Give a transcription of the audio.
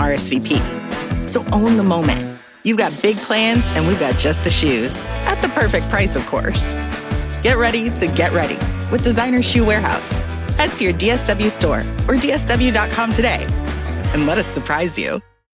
RSVP. So own the moment. You've got big plans, and we've got just the shoes. At the perfect price, of course. Get ready to get ready with Designer Shoe Warehouse. Head to your DSW store or DSW.com today and let us surprise you.